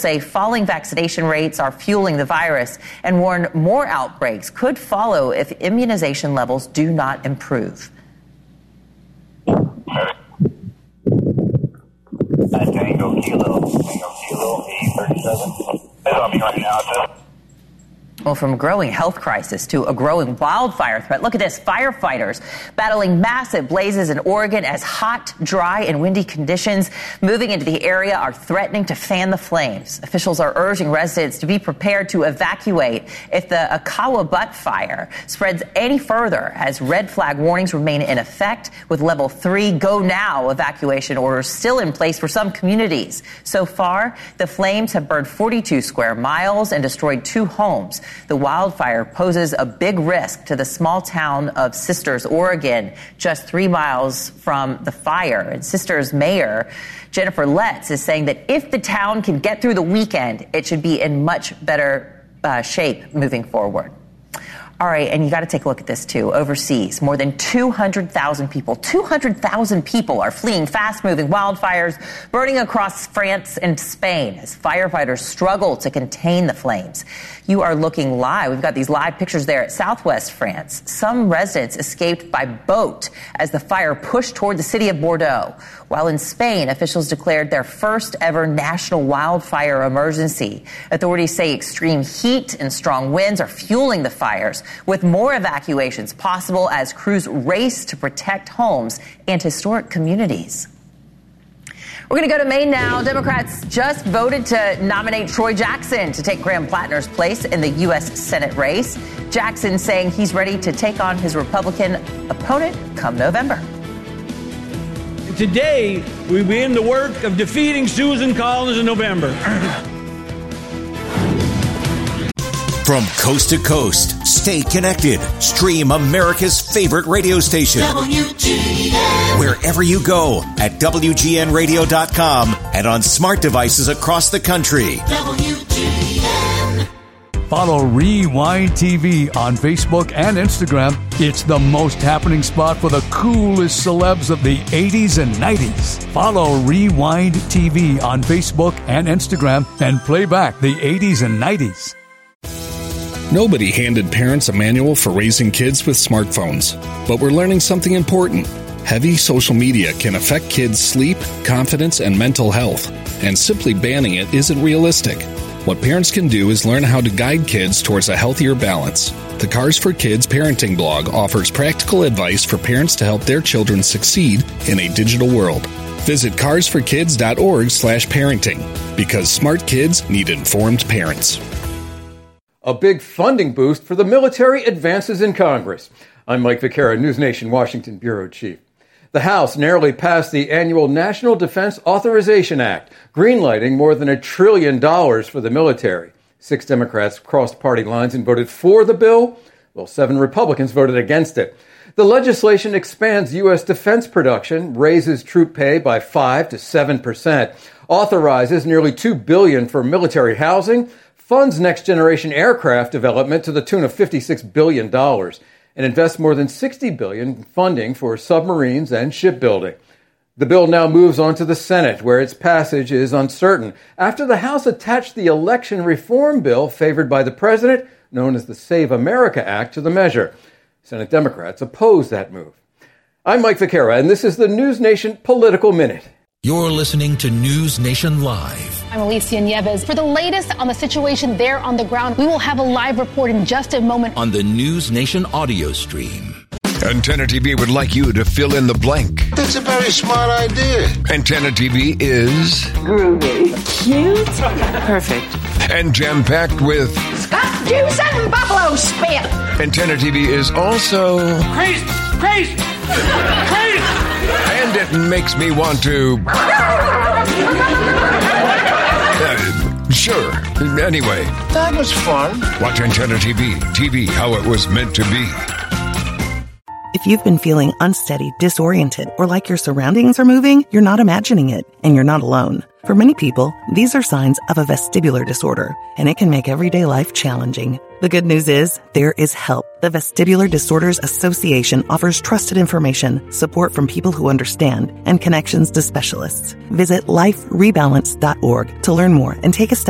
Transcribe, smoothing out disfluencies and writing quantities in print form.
say falling vaccination rates are fueling the virus and warn more outbreaks could follow if immunization levels do not improve. Tango Kilo, E37. It's on me right now, Well, from a growing health crisis to a growing wildfire threat. Look at this. Firefighters battling massive blazes in Oregon as hot, dry, and windy conditions moving into the area are threatening to fan the flames. Officials are urging residents to be prepared to evacuate if the Akawa Butte fire spreads any further as red flag warnings remain in effect with level 3 go now evacuation orders still in place for some communities. So far, the flames have burned 42 square miles and destroyed 2 homes. The wildfire poses a big risk to the small town of Sisters, Oregon, just 3 miles from the fire. And Sisters Mayor Jennifer Letts is saying that if the town can get through the weekend, it should be in much better shape moving forward. All right, and you got to take a look at this, too. Overseas, more than 200,000 people are fleeing fast-moving wildfires burning across France and Spain as firefighters struggle to contain the flames. You are looking live. We've got these live pictures there at southwest France. Some residents escaped by boat as the fire pushed toward the city of Bordeaux. While in Spain, officials declared their first ever national wildfire emergency. Authorities say extreme heat and strong winds are fueling the fires, with more evacuations possible as crews race to protect homes and historic communities. We're going to go to Maine now. Democrats just voted to nominate Troy Jackson to take Graham Plattner's place in the U.S. Senate race. Jackson saying he's ready to take on his Republican opponent come November. Today, we begin the work of defeating Susan Collins in November. From coast to coast, stay connected. Stream America's favorite radio station. WGN. Wherever you go at WGNradio.com and on smart devices across the country. WGN. Follow Rewind TV on Facebook and Instagram. It's the most happening spot for the coolest celebs of the 80s and 90s. Follow Rewind TV on Facebook and Instagram and play back the 80s and 90s. Nobody handed parents a manual for raising kids with smartphones, but we're learning something important. Heavy social media can affect kids' sleep, confidence, and mental health, and simply banning it isn't realistic. What parents can do is learn how to guide kids towards a healthier balance. The Cars for Kids parenting blog offers practical advice for parents to help their children succeed in a digital world. Visit carsforkids.org/parenting, because smart kids need informed parents. A big funding boost for the military advances in Congress. I'm Mike Vaquera, News Nation Washington Bureau Chief. The House narrowly passed the annual National Defense Authorization Act, greenlighting more than $1 trillion for the military. 6 Democrats crossed party lines and voted for the bill, while 7 Republicans voted against it. The legislation expands U.S. defense production, raises troop pay by 5 to 7%, authorizes nearly $2 billion for military housing, funds next-generation aircraft development to the tune of $56 billion, and invests more than $60 billion in funding for submarines and shipbuilding. The bill now moves on to the Senate, where its passage is uncertain, after the House attached the election reform bill favored by the president, known as the Save America Act, to the measure. Senate Democrats oppose that move. I'm Mike Vaquera, and this is the News Nation Political Minute. You're listening to News Nation Live. I'm Alicia Nieves. For the latest on the situation there on the ground, we will have a live report in just a moment on the News Nation audio stream. Antenna TV would like you to fill in the blank. That's a very smart idea. Antenna TV is groovy, cute, perfect, and jam-packed with Scott juice and buffalo spit. Antenna TV is also crazy. And it makes me want to... sure. Anyway. That was fun. Watch Antenna TV. TV how it was meant to be. If you've been feeling unsteady, disoriented, or like your surroundings are moving, you're not imagining it, and you're not alone. For many people, these are signs of a vestibular disorder, and it can make everyday life challenging. The good news is, there is help. The Vestibular Disorders Association offers trusted information, support from people who understand, and connections to specialists. Visit liferebalance.org to learn more and take a step